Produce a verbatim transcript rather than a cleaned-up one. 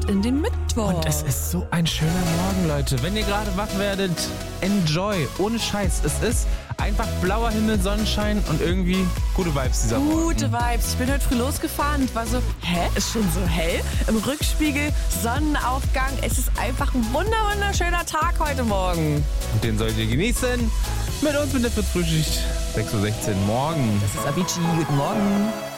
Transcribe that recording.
in den Mittwoch. Und es ist so ein schöner Morgen, Leute. Wenn ihr gerade wach werdet, enjoy. Ohne Scheiß. Es ist einfach blauer Himmel, Sonnenschein und irgendwie gute Vibes dieser Morgen. Gute Vibes. Ich bin heute früh losgefahren und war so, hä, ist schon so hell? Im Rückspiegel, Sonnenaufgang. Es ist einfach ein wunder wunderschöner Tag heute Morgen. Und den sollt ihr genießen. Mit uns mit der Fritz Frühschicht. sechs Uhr sechzehn morgen. Das ist Avicii. Guten Morgen.